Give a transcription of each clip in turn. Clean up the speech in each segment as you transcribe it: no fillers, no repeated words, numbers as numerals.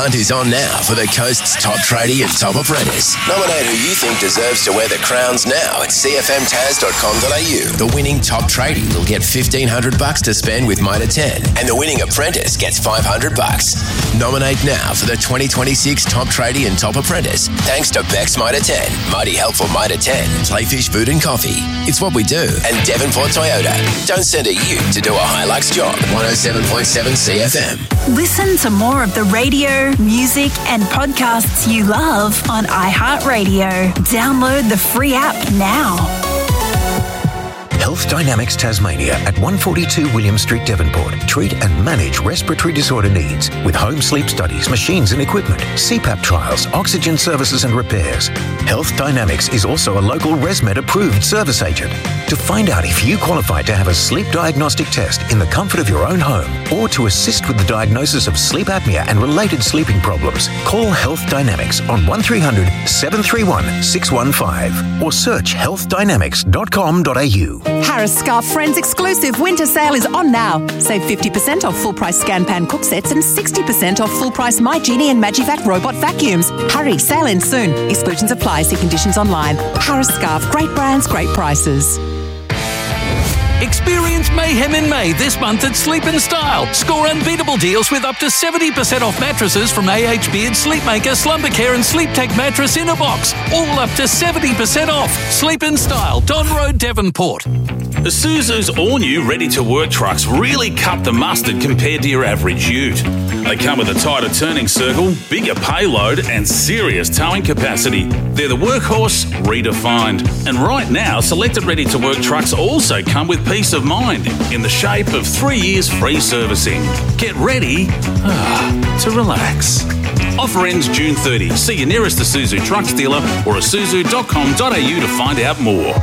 hunt is on now for the coast's top tradie and top apprentice. Nominate who you think deserves to wear the crowns now at cfmtaz.com.au. The winning top tradie will get $1,500 to spend with Mitre 10, and the winning apprentice gets $500. Nominate now for the 2026 top tradie and top apprentice, thanks to Beck's Mitre 10, Mighty Helpful Mitre 10, Playfish Food and Coffee. It's what we do. And Devonport Toyota. Don't send a ute to do a Hilux job. 107.7 CFM. Listen to more of the radio, music and podcasts you love on iHeartRadio. Download the free app now. Health Dynamics Tasmania at 142 William Street, Devonport. Treat and manage respiratory disorder needs with home sleep studies, machines and equipment, CPAP trials, oxygen services and repairs. Health Dynamics is also a local ResMed approved service agent. To find out if you qualify to have a sleep diagnostic test in the comfort of your own home or to assist with the diagnosis of sleep apnea and related sleeping problems, call Health Dynamics on 1300 731 615 or search healthdynamics.com.au. Harris Scarf Friends exclusive winter sale is on now. Save 50% off full price Scan Pan cook sets and 60% off full price My Genie and Magivac robot vacuums. Hurry, sale ends soon. Exclusions apply. See conditions online. Harris Scarf, great brands, great prices. Experience mayhem in May this month at Sleep in Style. Score unbeatable deals with up to 70% off mattresses from AH Beard, Sleepmaker, Slumbercare and Sleep Tech mattress in a box. All up to 70% off. Sleep in Style, Don Road, Devonport. Isuzu's all-new ready-to-work trucks really cut the mustard compared to your average ute. They come with a tighter turning circle, bigger payload and serious towing capacity. They're the workhorse redefined. And right now, selected ready-to-work trucks also come with peace of mind in the shape of 3 years free servicing. Get ready to relax. Offer ends June 30. See your nearest Isuzu trucks dealer or isuzu.com.au to find out more.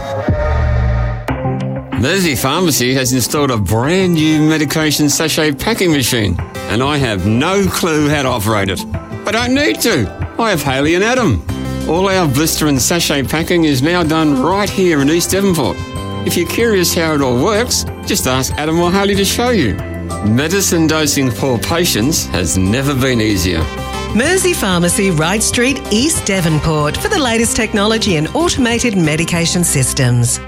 Mersey Pharmacy has installed a brand new medication sachet packing machine, and I have no clue how to operate it. I don't need to. I have Haley and Adam. All our blister and sachet packing is now done right here in East Devonport. If you're curious how it all works, just ask Adam or Haley to show you. Medicine dosing for patients has never been easier. Mersey Pharmacy, Wright Street, East Devonport, for the latest technology and automated medication systems.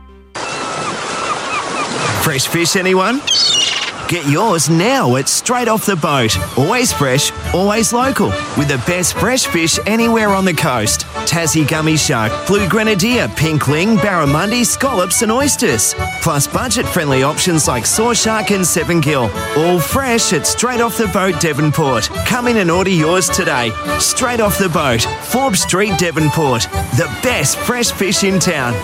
Fresh fish, anyone? Get yours now at Straight Off the Boat. Always fresh, always local. With the best fresh fish anywhere on the coast. Tassie gummy shark, blue grenadier, pink ling, barramundi, scallops and oysters. Plus budget-friendly options like saw shark and 7-gill. All fresh at Straight Off the Boat, Devonport. Come in and order yours today. Straight Off the Boat, Forbes Street, Devonport. The best fresh fish in town.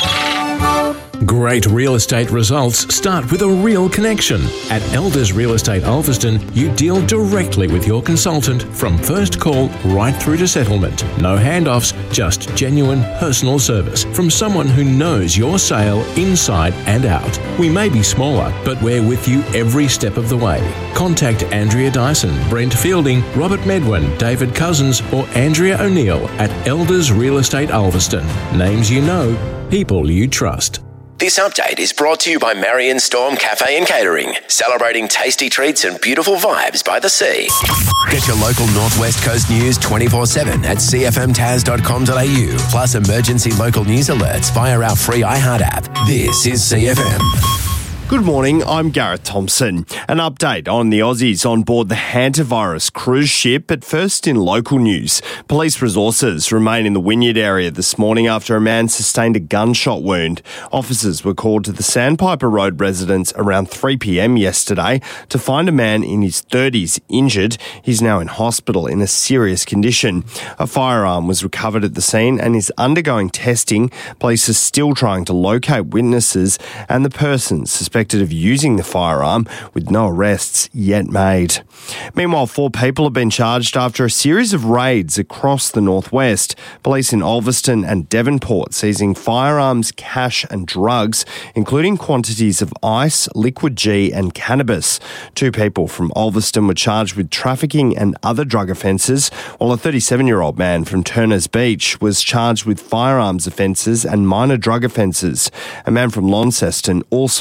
Great real estate results start with a real connection. At Elders Real Estate Ulverston, you deal directly with your consultant from first call right through to settlement. No handoffs, just genuine personal service from someone who knows your sale inside and out. We may be smaller, but we're with you every step of the way. Contact Andrea Dyson, Brent Fielding, Robert Medwin, David Cousins or Andrea O'Neill at Elders Real Estate Ulverston. Names you know, people you trust. This update is brought to you by Marion Storm Cafe and Catering, celebrating tasty treats and beautiful vibes by the sea. Get your local Northwest Coast news 24/7 at cfmtaz.com.au, plus emergency local news alerts via our free iHeart app. This is CFM. Good morning, I'm Gareth Thompson. An update on the Aussies on board the hantavirus cruise ship, but first in local news. Police resources remain in the Wynyard area this morning after a man sustained a gunshot wound. Officers were called to the Sandpiper Road residence around 3 p.m. yesterday to find a man in his 30s injured. He's now in hospital in a serious condition. A firearm was recovered at the scene and is undergoing testing. Police are still trying to locate witnesses and the person suspected of using the firearm, with no arrests yet made. Meanwhile, 4 people have been charged after a series of raids across the northwest. Police in Ulverston and Devonport seizing firearms, cash and drugs, including quantities of ice, liquid G and cannabis. 2 people from Ulverston were charged with trafficking and other drug offences, while a 37-year-old man from Turners Beach was charged with firearms offences and minor drug offences. A man from Launceston also on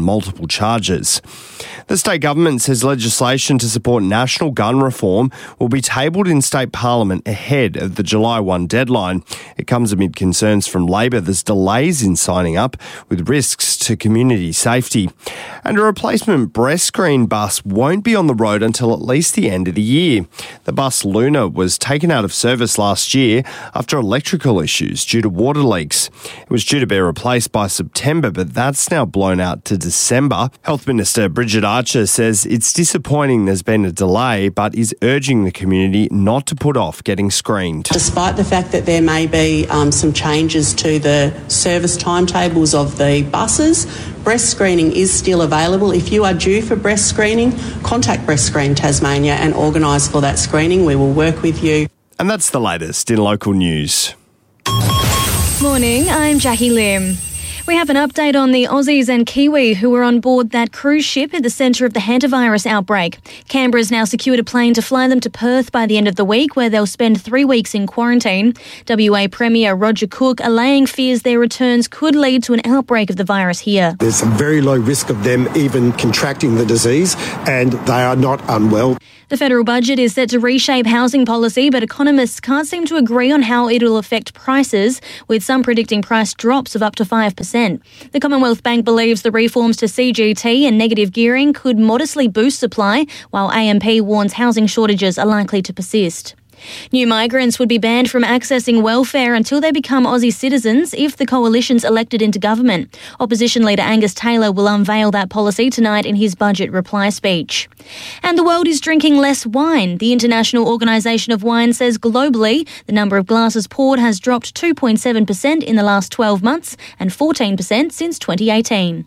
multiple charges. The state government says legislation to support national gun reform will be tabled in state parliament ahead of the July 1 deadline. It comes amid concerns from Labor there's delays in signing up with risks to community safety. And a replacement breast screen bus won't be on the road until at least the end of the year. The bus Luna was taken out of service last year after electrical issues due to water leaks. It was due to be replaced by September, but that's now blown out to December. Health Minister Bridget Archer says it's disappointing there's been a delay, but is urging the community not to put off getting screened. Despite the fact that there may be some changes to the service timetables of the buses, breast screening is still available. If you are due for breast screening, contact Breast Screen Tasmania and organise for that screening. We will work with you. And that's the latest in local news. Morning, I'm Jackie Lim. We have an update on the Aussies and Kiwi who were on board that cruise ship at the centre of the hantavirus outbreak. Canberra's now secured a plane to fly them to Perth by the end of the week, where they'll spend 3 weeks in quarantine. WA Premier Roger Cook allaying fears their returns could lead to an outbreak of the virus here. There's a very low risk of them even contracting the disease, and they are not unwell. The federal budget is set to reshape housing policy, but economists can't seem to agree on how it'll affect prices, with some predicting price drops of up to 5%. The Commonwealth Bank believes the reforms to CGT and negative gearing could modestly boost supply, while AMP warns housing shortages are likely to persist. New migrants would be banned from accessing welfare until they become Aussie citizens if the coalition's elected into government. Opposition leader Angus Taylor will unveil that policy tonight in his budget reply speech. And the world is drinking less wine. The International Organisation of Wine says globally the number of glasses poured has dropped 2.7% in the last 12 months and 14% since 2018.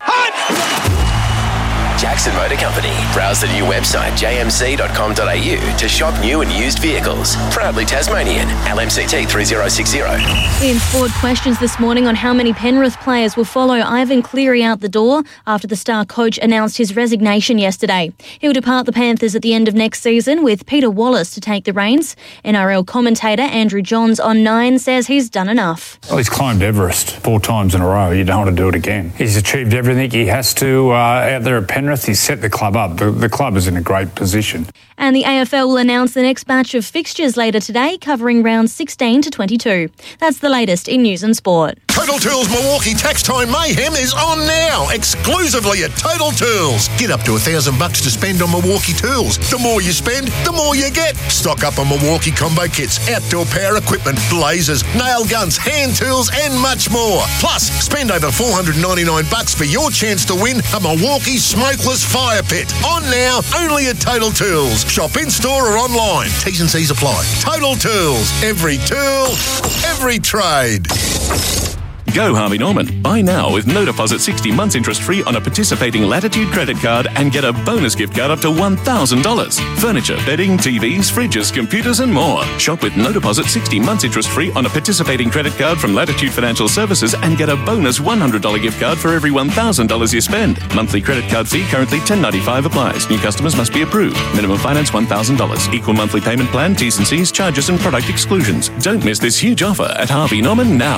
Jackson Motor Company. Browse the new website jmc.com.au to shop new and used vehicles. Proudly Tasmanian. LMCT 3060. In sport, questions this morning on how many Penrith players will follow Ivan Cleary out the door after the star coach announced his resignation yesterday. He'll depart the Panthers at the end of next season with Peter Wallace to take the reins. NRL commentator Andrew Johns on 9 says he's done enough. Well, he's climbed Everest 4 times in a row. You don't want to do it again. He's achieved everything he has to out there at Penrith. He's set the club up. The club is in a great position. And the AFL will announce the next batch of fixtures later today, covering rounds 16 to 22. That's the latest in news and sport. Total Tools Milwaukee Tax Time Mayhem is on now, exclusively at Total Tools. Get up to $1,000 to spend on Milwaukee tools. The more you spend, the more you get. Stock up on Milwaukee combo kits, outdoor power equipment, lasers, nail guns, hand tools, and much more. Plus, spend over $499 for your chance to win a Milwaukee smokeless fire pit. On now, only at Total Tools. Shop in store or online. T's and C's apply. Total Tools. Every tool, every trade. Go Harvey Norman. Buy now with no deposit 60 months interest free on a participating Latitude credit card and get a bonus gift card up to $1,000. Furniture, bedding, TVs, fridges, computers and more. Shop with no deposit 60 months interest free on a participating credit card from Latitude Financial Services and get a bonus $100 gift card for every $1,000 you spend. Monthly credit card fee currently $10.95 applies. New customers must be approved. Minimum finance $1,000. Equal monthly payment plan, T's and C's, charges and product exclusions. Don't miss this huge offer at Harvey Norman now.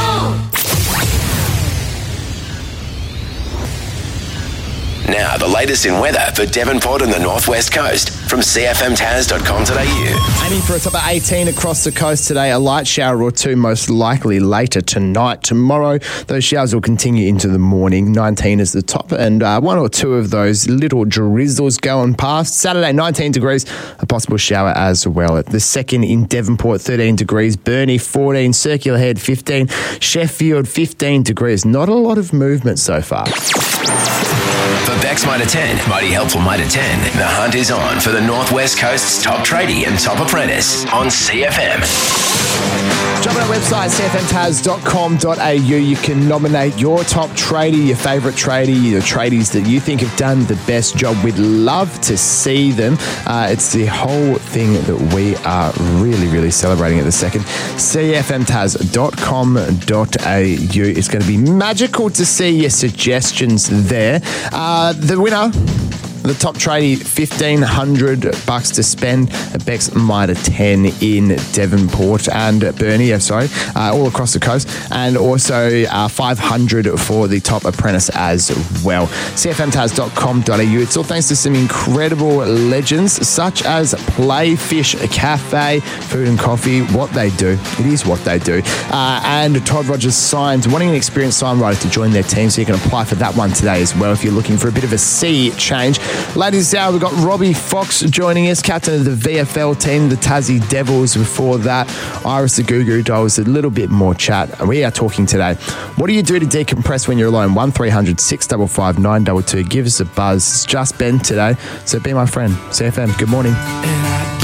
Now, the latest in weather for Devonport and the Northwest Coast from cfmtaz.com.au. Aiming for a top of 18 across the coast today. A light shower or two most likely later tonight. Tomorrow, those showers will continue into the morning. 19 is the top, and one or two of those little drizzles going past. Saturday, 19 degrees, a possible shower as well. The second in Devonport, 13 degrees. Burnie, 14. Circular Head, 15. Sheffield, 15 degrees. Not a lot of movement so far. For Beck's Mitre 10, Mighty Helpful Mitre 10, the hunt is on for the Northwest Coast's top tradie and top apprentice on CFM. Jump on our website, cfmtaz.com.au. You can nominate your top tradie, your favourite tradie, the tradies that you think have done the best job. We'd love to see them. It's the whole thing that we are really, really celebrating at the second. cfmtaz.com.au. It's going to be magical to see your suggestions there. The winner The top tradie, $1,500 to spend at Beck's Mitre 10 in Devonport and Burnie, all across the coast, and also $500 for the top apprentice as well. CFMTaz.com.au. It's all thanks to some incredible legends such as Playfish Cafe, food and coffee, what they do. It is what they do. And Todd Rogers Signs, wanting an experienced sign writer to join their team, so you can apply for that one today as well if you're looking for a bit of a sea change. Ladies and we've got Robbie Fox joining us, captain of the VFL team, the Tassie Devils. Before that, Iris the Goo Goo Dolls, a little bit more chat. And we are talking today. What do you do to decompress when you're alone? 1300 655 922. Give us a buzz. It's just Ben today, so be my friend. CFM, good morning.